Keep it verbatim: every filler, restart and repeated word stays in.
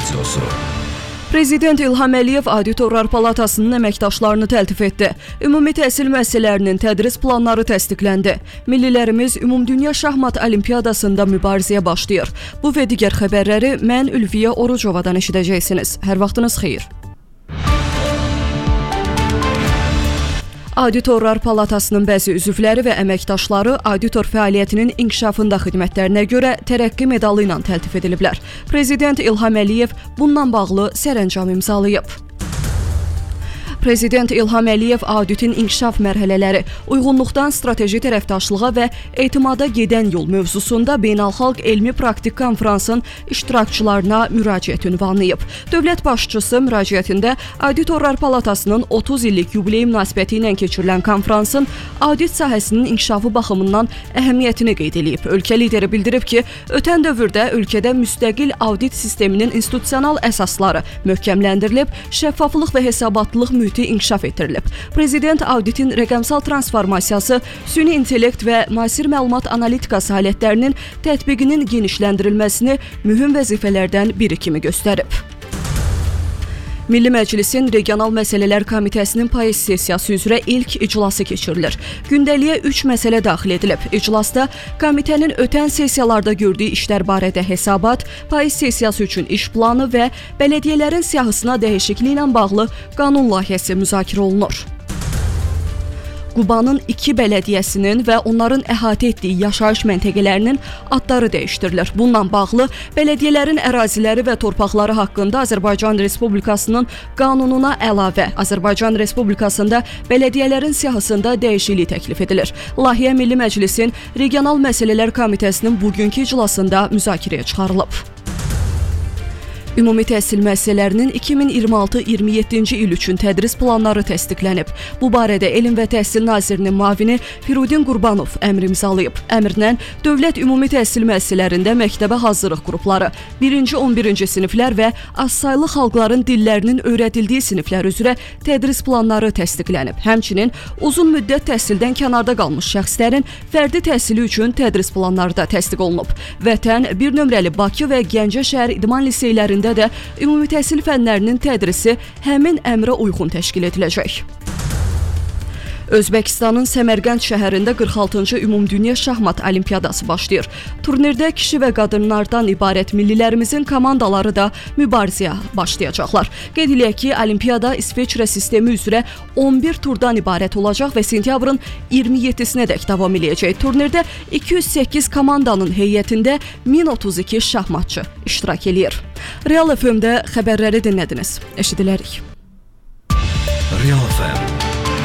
Radiosu. Prezident İlham Əliyev Auditorlar Palatasının əməkdaşlarını təltif etdi. Ümumi təhsil müəssisələrinin tədris planları təsdiqləndi. Millilərimiz Ümumdünya Şahmat Olimpiyadasında mübarizəyə başlayır. Bu və digər xəbərləri mən Ülviyə Orucovadan eşidəcəksiniz. Hər vaxtınız xeyir. Auditorlar Palatasının bəzi üzvləri və əməkdaşları auditor fəaliyyətinin inkişafında xidmətlərinə görə tərəqqi medalı ilə təltif ediliblər. Prezident İlham Əliyev bununla bağlı sərəncam imzalayıb. Prezident İlham Əliyev auditin inkişaf mərhələləri, uyğunluqdan strateji tərəfdaşlığa və etimada gedən yol mövzusunda beynəlxalq elmi praktik konfransın iştirakçılarına müraciət ünvanlayıb. Dövlət başçısı müraciətində Auditorlar Palatasının otuz illik yubileyi münasibəti ilə keçirilən konfransın audit sahəsinin inkişafı baxımından əhəmiyyətini qeyd edib. Ölkə lideri bildirib ki, ötən dövrdə ölkədə müstəqil audit sisteminin institusional əsasları möhkəmləndirilib, şəffaflıq və hesabatlılıq mühiti inkişaf etdirilib. Prezident auditin rəqəmsal transformasiyası, süni intellekt və müasir məlumat analitikası alətlərinin tətbiqinin genişləndirilməsini mühüm vəzifələrdən biri kimi göstərib. Milli Məclisin Regional Məsələlər Komitəsinin payız sessiyası üzrə ilk iclası keçirilir. Gündəliyə üç məsələ daxil edilib. İclasda komitənin ötən sessiyalarda gördüyü işlər barədə hesabat, payız sessiyası üçün iş planı və bələdiyyələrin siyahısına dəyişikliyi ilə bağlı qanun layihəsi müzakirə olunur. Qubanın iki bələdiyyəsinin və onların əhatə etdiyi yaşayış məntəqələrinin adları dəyişdirilir. Bununla bağlı bələdiyyələrin əraziləri və torpaqları haqqında Azərbaycan Respublikasının qanununa əlavə Azərbaycan Respublikasında bələdiyyələrin siyahısında dəyişiklik təklif edilir. Layihə Milli Məclisin Regional Məsələlər Komitəsinin bugünkü iclasında müzakirəyə çıxarılıb. Ümumi təhsil müəssisələrinin iki min iyirmi altı iyirmi yeddinci il üçün tədris planları təsdiqlənib. Bu barədə Elm və Təhsil Nazirinin müavini Firudin Qurbanov əmr imzalayıb. Əmrlə dövlət ümumi təhsil müəssisələrində məktəbə hazırlıq qrupları, birinci on birinci siniflər və azsaylı xalqların dillərinin öyrədildiyi siniflər üzrə tədris planları təsdiqlənib. Həmçinin uzun müddət təhsildən kənarda qalmış şəxslərin fərdi təhsili üçün tədris planları da təsdiq olunub. Vətən bir nömrəli Bakı və Gəncə şəhər idman liseylərində də ümumi təhsil fənlərinin tədrisi həmin əmrə uyğun təşkil ediləcək. Özbəkistanın Səmərqənd şəhərində qırx altıncı Ümumdünya Şahmat Olimpiyadası başlayır. Turnirdə kişi və qadınlardan ibarət millilərimizin komandaları da mübarizəyə başlayacaqlar. Qeyd eləyək ki, Olimpiyada İsveçrə sistemi üzrə on bir turdan ibarət olacaq və sentyabrın iyirmi yeddisinədək davam eləyəcək. Turnirdə iki yüz səkkiz komandanın heyətində min otuz iki şahmatçı iştirak eləyir. Real F M-də xəbərləri dinlədiniz. Eşidilərik. Real F M